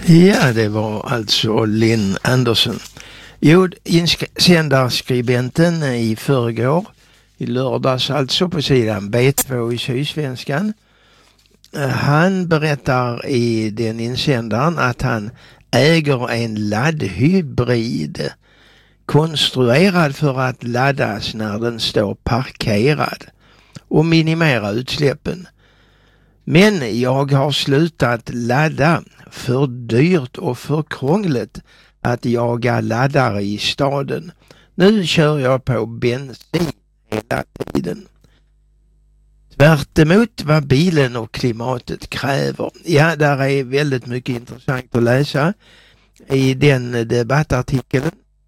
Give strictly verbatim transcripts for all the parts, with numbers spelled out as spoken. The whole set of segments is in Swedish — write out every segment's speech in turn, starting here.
Ja, det var alltså Linn Andersson. Jo, insändarskribenten i förrgår, i lördags alltså, på sidan B två i Sydsvenskan. Han berättar i den insändaren att han äger en laddhybrid konstruerad för att laddas när den står parkerad och minimera utsläppen. Men jag har slutat ladda, för dyrt och för krångligt att jaga laddare i staden. Nu kör jag på bensin hela tiden. Tvärt emot vad bilen och klimatet kräver. Ja, där är väldigt mycket intressant att läsa i den debattartikeln.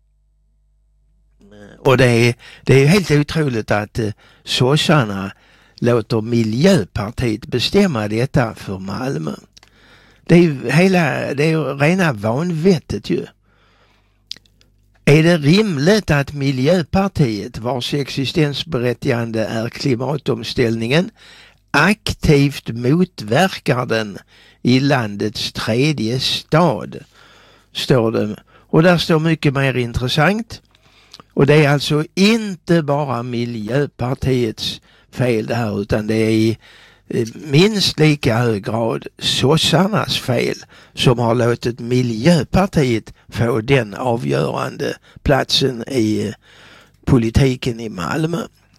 Och det är, det är helt otroligt att eh, sossarna låter Miljöpartiet bestämma detta för Malmö. Det är ju hela, det är ju rena vanvettet ju. Är det rimligt att Miljöpartiet, vars existensberättigande är klimatomställningen, aktivt motverkar den i landets tredje stad? Står det. Och där står mycket mer intressant. Och det är alltså inte bara Miljöpartiets fel det här, utan det är i minst lika hög grad sossarnas fel som har låtit Miljöpartiet få den avgörande platsen i politiken i Malmö.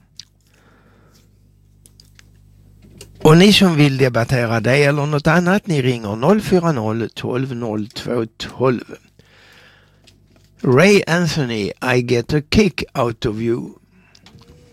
Och ni som vill debattera det eller något annat, ni ringer noll fyra noll tolv noll två tolv. Ray Anthony, I get a kick out of you.